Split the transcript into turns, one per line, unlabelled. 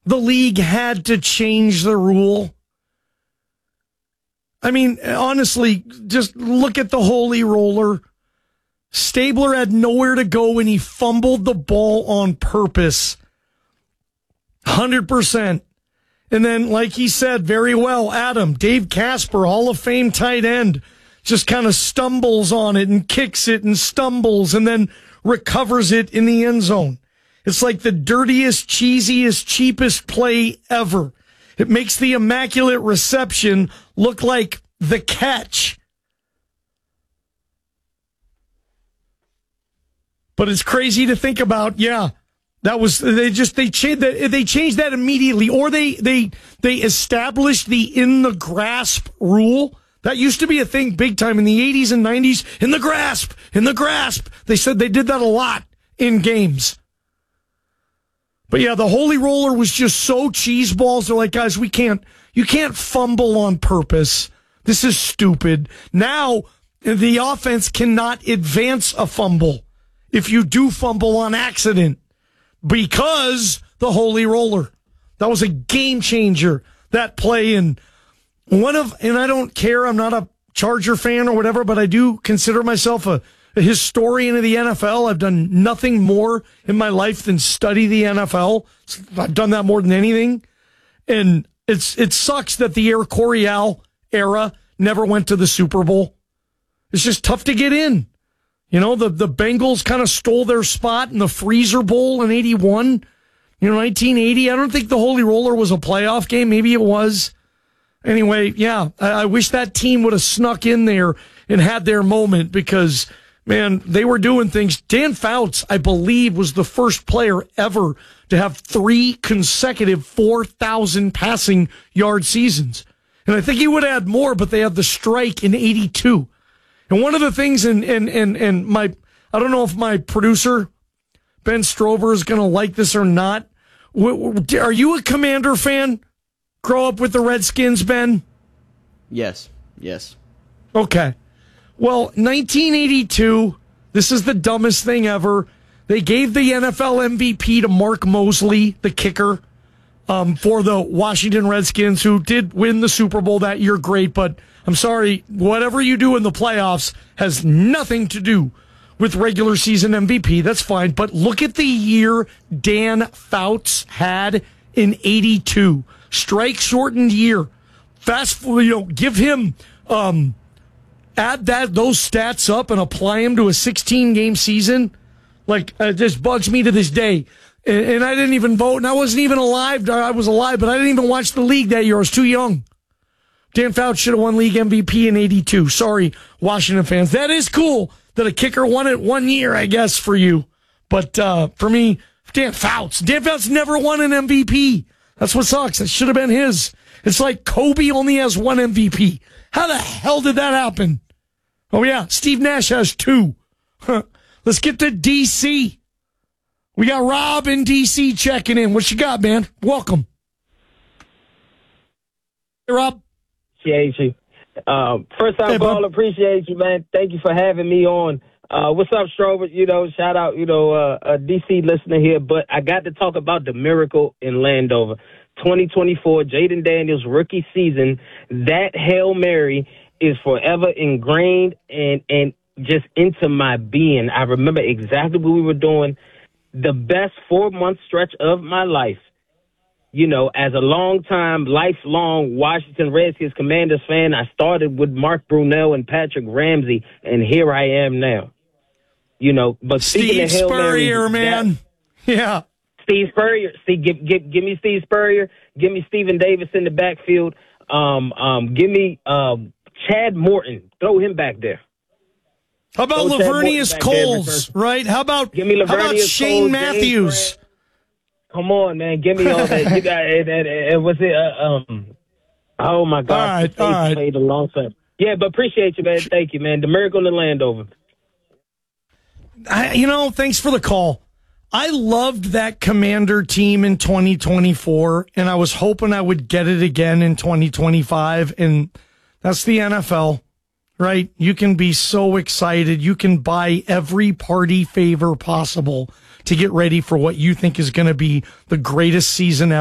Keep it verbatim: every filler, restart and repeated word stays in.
the league had to change the rule? I mean, honestly, just look at the Holy Roller. Stabler had nowhere to go and he fumbled the ball on purpose. one hundred percent. And then, like he said very well, Adam, Dave Casper, Hall of Fame tight end, just kind of stumbles on it and kicks it and stumbles and then recovers it in the end zone. It's like the dirtiest, cheesiest, cheapest play ever. It makes the immaculate reception look like the catch. But it's crazy to think about. Yeah, that was they just they changed that they changed that immediately, or they they they established the in the grasp rule. That used to be a thing big time in the eighties and nineties. In the grasp, in the grasp. They said they did that a lot in games. But yeah, the Holy Roller was just so cheeseballs. They're like, guys, we can't, you can't fumble on purpose. This is stupid. Now, the offense cannot advance a fumble if you do fumble on accident because the Holy Roller. That was a game changer, that play. And one of, and I don't care, I'm not a Charger fan or whatever, but I do consider myself a, a historian of the N F L. I've done nothing more in my life than study the N F L. I've done that more than anything. And it's it sucks that the Air Coryell era never went to the Super Bowl. It's just tough to get in. You know, the, the Bengals kind of stole their spot in the Freezer Bowl in eighty-one. You know, nineteen eighty. I don't think the Holy Roller was a playoff game. Maybe it was. Anyway, yeah, I, I wish that team would have snuck in there and had their moment because, man, they were doing things. Dan Fouts, I believe, was the first player ever to have three consecutive four thousand passing yard seasons. And I think he would add more, but they had the strike in eighty-two. And one of the things, and and and and my, I don't know if my producer, Ben Strover, is going to like this or not. Are you a Commander fan? Grow up with the Redskins, Ben?
Yes, yes.
Okay. Well, nineteen eighty-two, this is the dumbest thing ever. They gave the N F L M V P to Mark Mosley, the kicker, um, for the Washington Redskins, who did win the Super Bowl that year. Great, but I'm sorry, whatever you do in the playoffs has nothing to do with regular season M V P. That's fine, but look at the year Dan Fouts had in eighty-two. Strike-shortened year. Fast, you know, give him... Um, add that those stats up and apply them to a sixteen-game season, like, it just bugs me to this day. And, and I didn't even vote, and I wasn't even alive. I was alive, but I didn't even watch the league that year. I was too young. Dan Fouts should have won league M V P in eighty-two. Sorry, Washington fans. That is cool that a kicker won it one year, I guess, for you. But uh, for me, Dan Fouts. Dan Fouts never won an M V P. That's what sucks. That should have been his. It's like Kobe only has one M V P. How the hell did that happen? Oh, yeah, Steve Nash has two. Huh. Let's get to D C. We got Rob in D C checking in. What you got, man? Welcome. Hey, Rob.
Appreciate you. Um, first of
hey,
all, appreciate you, man. Thank you for having me on. Uh, what's up, Strover? You know, shout out, you know, uh, a D C listener here. But I got to talk about the miracle in Landover. twenty twenty-four, Jaden Daniels' rookie season. That Hail Mary is forever ingrained and, and just into my being. I remember exactly what we were doing. The best four-month stretch of my life. You know, as a long-time, lifelong Washington Redskins Commanders fan, I started with Mark Brunell and Patrick Ramsey, and here I am now. You know, but speaking
Steve
of Hail
Spurrier,
Mary,
man.
that,
Yeah.
Steve Spurrier. See, give, give, give me Steve Spurrier. Give me Stephen Davis in the backfield. Um, um, give me um, Chad Morton. Throw him back there.
How about
Throw
Lavernius Coles, right? How about,
give me
how about
Lavernius
Shane
Coles,
Matthews?
Come on, man. Give me all that. You got it. it, it, it was it. Uh, um. Oh my God.
All right, all right.
Played a long time. Yeah, but appreciate you, man. Thank you, man. The miracle in Landover.
I, you know, thanks for the call. I loved that Commander team in twenty twenty-four, and I was hoping I would get it again in twenty twenty-five. And that's the N F L, right? You can be so excited. You can buy every party favor possible to get ready for what you think is going to be the greatest season ever.